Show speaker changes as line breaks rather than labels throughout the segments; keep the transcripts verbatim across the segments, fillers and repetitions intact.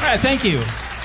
right, thank you.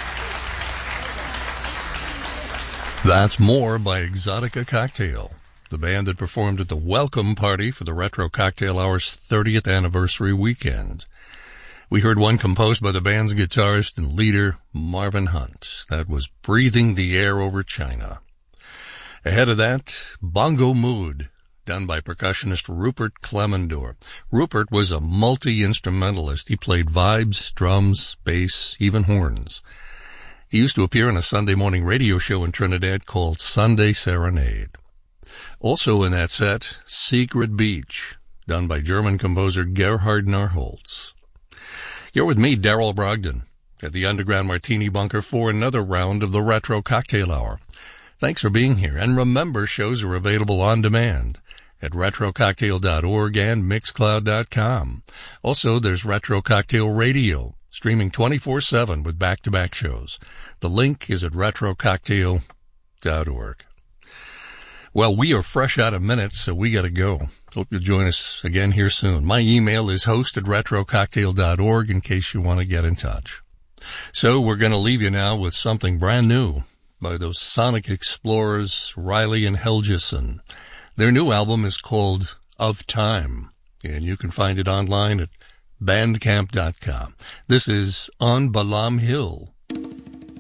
That's More by Exotica Cocktail, the band that performed at the welcome party for the Retro Cocktail Hour's thirtieth anniversary weekend. We heard one composed by the band's guitarist and leader, Marvin Hunt. That was Breathing the Air Over China. Ahead of that, Bongo Mood, done by percussionist Rupert Clemendor. Rupert was a multi-instrumentalist. He played vibes, drums, bass, even horns. He used to appear on a Sunday morning radio show in Trinidad called Sunday Serenade. Also in that set, Secret Beach, done by German composer Gerhard Narholz. You're with me, Darrell Brogdon, at the Underground Martini Bunker for another round of the Retro Cocktail Hour. Thanks for being here, and remember, shows are available on demand at retro cocktail dot org and mixcloud dot com. Also, there's Retro Cocktail Radio, streaming twenty-four seven with back-to-back shows. The link is at retro cocktail dot org. Well, we are fresh out of minutes, so we got to go. Hope you'll join us again here soon. My email is host at retro cocktail dot org in case you want to get in touch. So we're going to leave you now with something brand new by those Sonic Explorers, Riley and Helgeson. Their new album is called Of Time, and you can find it online at bandcamp dot com. This is On Balam Hill